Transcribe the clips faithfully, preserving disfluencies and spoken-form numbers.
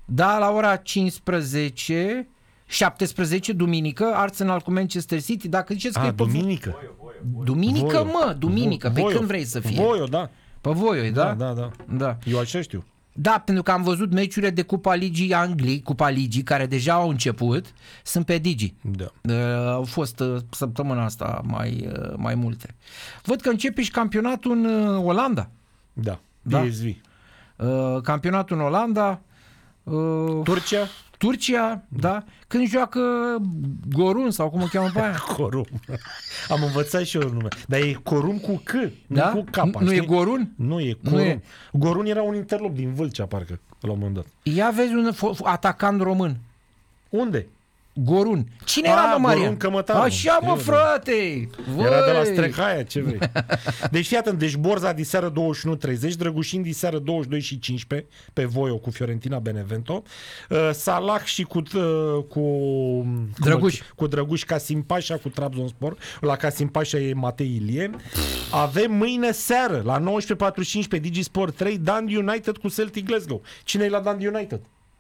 Da, la ora cincisprezece, șaptesprezece, duminică, Arsenal cu Manchester City. Dacă ziceți că A, e pe duminică. Duminică, Voio. mă, duminică. Pe Voio. când vrei să fie? Voio, da. Pe Voio, da? Da, da, da. Da. Eu așa știu. Da, pentru că am văzut meciurile de Cupa Ligii Anglii, Cupa Ligii, care deja au început, sunt pe Digi. Da. Uh, au fost uh, săptămâna asta mai, uh, mai multe. Văd că începe și campionatul în uh, Olanda. Da. Da. P S V. Uh, campionatul în Olanda. Uh, Turcia? Turcia, da. Când joacă Gorun sau cum o cheamă pe aia? Corum. Am învățat și eu nume. Dar e Corum cu C, Da? nu cu K. Nu e Gorun? Nu e Nu Corum. e. Gorun era un interlop din Vâlcea, parcă, la un moment dat. Ia vezi un fo- atacant român. Unde? Gorun. Cine A, era, mă, Marian? Gorun Cămătaru. Așa, mă, Știu, frate! Era de la Voi! Strehaia, ce vrei. Deci fii atent, deci Borza diseară douăzeci și unu treizeci, Drăgușin diseară douăzeci și doi și cincisprezece pe Voio cu Fiorentina Benevento, uh, Salah și cu, uh, cu Drăguș. Cu, cu Drăguș Casim Pașa cu Trabzonspor. La Casim Pașa e Matei Ilie. Avem mâine seară la nouăsprezece patruzeci și cinci pe Digisport trei Dundee United cu Celtic Glasgow. Cine e la Dundee United?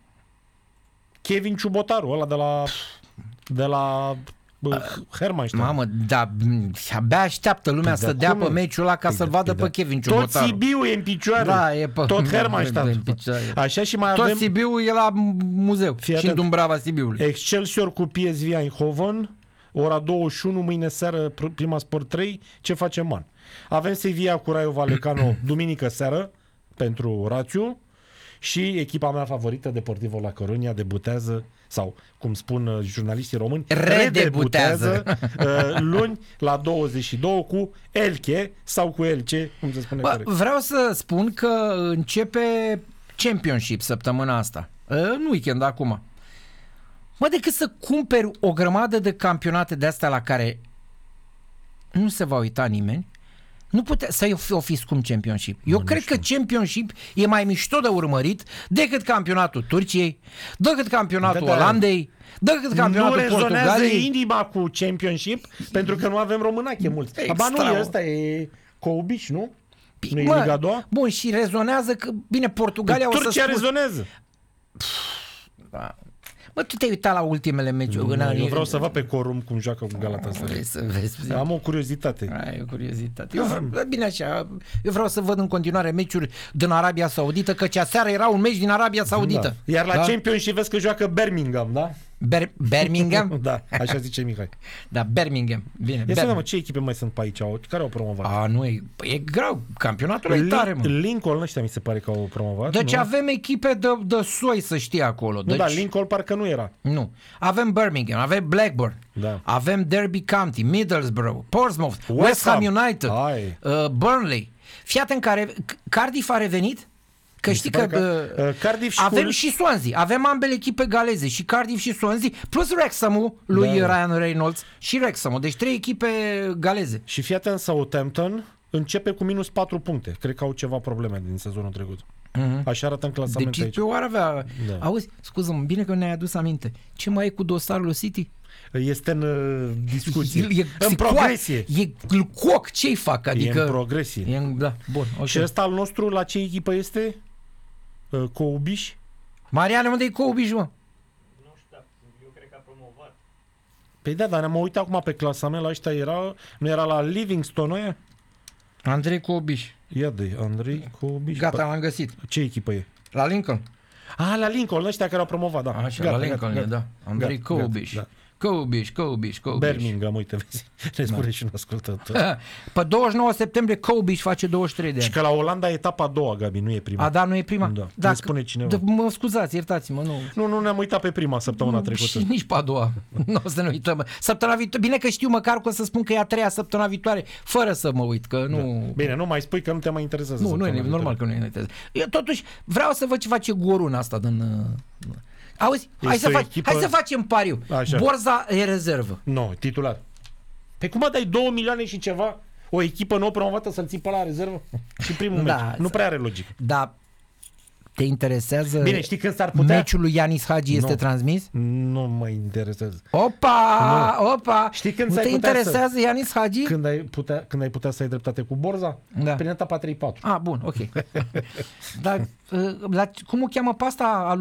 Kevin Ciubotaru, ăla de la de la uh, Hermannstein. Mamă, da, abia așteaptă lumea Păi, să dar dea cum pe e? meciul ăla ca Păi, să-l da, vadă păi, pe da. Kevin Tot Ciubotaru. Sibiu e în picioare. Da, e pe... Tot da, Hermannstein. în picioare. Așa și mai Tot avem Sibiu e la muzeu. Fii Și în atent. Dumbrava Sibiului. Excelsior cu P S V Eindhoven, ora douăzeci și unu, mâine seară, pr- Prima Sport trei, ce face Man? Avem Sevilla cu Rayo Vallecano, duminică seară, pentru Rațiu, și echipa mea favorită, Deportivo La Coruña, debutează, sau cum spun uh, jurnaliștii români, Redebutează. uh, luni la douăzeci și doi cu Elche sau cu Elche, cum se spune Bă, corect. vreau să spun că începe Championship săptămâna asta. Nu weekend, acum. Mă, decât să cumperi o grămadă de campionate de astea la care nu se va uita nimeni, nu putea să o fi scump Championship. Eu Nu, cred nici că nu. Championship e mai mișto de urmărit decât campionatul Turciei, decât campionatul Da, da. Olandei, decât Nu campionatul rezonează Portugaliei. inima cu Championship pentru că nu avem românache mulți. Extra. Ba nu, e ăsta e Coubiș, nu? Nu e Mă, Liga a doua? Bun, și rezonează că, bine, Portugalia o să Turcia spun... rezonează. Da. Bă, tu te-ai uitat la ultimele meciuri? Nu, eu vreau să văd pe Corum cum joacă cu Galatasaray. Vrei să vezi? Am o curiozitate. Ai o curiozitate. Eu vreau, bine așa, eu vreau să văd în continuare meciuri din Arabia Saudită, că aseară era un meci din Arabia Saudită. Da. Iar la da? Championship vezi că joacă Birmingham, da? Ber- Birmingham? Da, așa zice Mihai. Da, Birmingham. Bine. Ia să Birmingham. vedem, ce echipe mai sunt pe aici? Au- Care au promovat? A, nu e, e greu. Campionatul e tare, mă. Lincoln ăștia mi se pare că au promovat. Deci nu? avem echipe de, de soi, să știi, acolo. Nu, Deci, da, Lincoln parcă nu era. nu. Avem Birmingham, avem Blackburn, Da. avem Derby County, Middlesbrough, Portsmouth, West, West Ham Ham. United, Hai. uh, Burnley. Fii atent, care Cardiff a revenit? Că Mi știi se că, pare că, uh, uh, Cardiff și avem cu- și Swansea, avem ambele echipe galeze, și Cardiff și Swansea, plus Wrexham-ul lui Da. Ryan Reynolds și Wrexham-ul, deci trei echipe galeze. Și fii atent, Southampton începe cu minus patru puncte. Cred că au ceva probleme din sezonul trecut. Mhm. Așa arată în clasament Deci aici. pe o ar avea... Da. Auzi, scuză-mă, bine că ne-ai adus aminte. Ce mai e cu dosarul City? Este în uh, discuție. E, în se progresie. coa- E coc, ce-i fac? Adică... E în progresie. E în, da, bun, ok. Și ăsta al nostru, la ce echipă este? Uh, Coubiș? Mariane, unde e Coubiș, mă? Nu știu, dar eu cred că a promovat. Păi da, dar ne-am uitat acum pe clasament, la ăștia era, nu era la Livingston, oia? Andrei Coubiș. Ia de Andrei Coubiș. Gata, l-am găsit. Ce echipă e? La Lincoln. Ah, la Lincoln, ăștia care au promovat, da. Așa, Gata, la gata, Lincoln, gata. da. Andrei Gata, Coubiș. gata, Coubiș, Coubiș, Coubiș. Birmingham, uite, vezi. Ne spune și un ascultător. Pe douăzeci și nouă septembrie Coubiș face douăzeci și trei de Și ani. că la Olanda e etapa a doua, Gabi, nu e prima. A, da, nu e prima? Da, Da, ne spune cineva. Da, mă scuzați, iertați-mă, nu. Nu, nu ne-am uitat pe prima săptămâna trecută. Și nici pe a doua. Nu o să ne uităm. Săptămâna viitoare. Bine că știu măcar că o să spun că e a treia săptămâna viitoare, fără să mă uit, că nu... Da. Bine, nu mai spui că nu te mai interesează. Nu, nu e săptămâna normal viitoare. că nu e interesează. Eu totuși vreau să văd ce face Gorun asta din... uh, Auzi, hai Este să, o fac, echipă- hai să facem pariu. Așa. Borza e rezervă. Nu, titular. Pe cum dai două milioane și ceva o echipă nouă promovată să-l ții pe la rezervă? Și primul Da, meci. Nu prea are logică. Dar te interesează Bine, știi când s-ar putea? meciul lui Ianis Hagi este Nu. transmis? Nu mă interesează. Opa, opa! Știi când nu s-ai te putea interesează Ianis Hagi? Când ai, putea, când ai putea să ai dreptate cu Borza? Da. Prin etapa trei patru. Ah, bun, ok. Dar uh, la, cum o cheamă pe asta?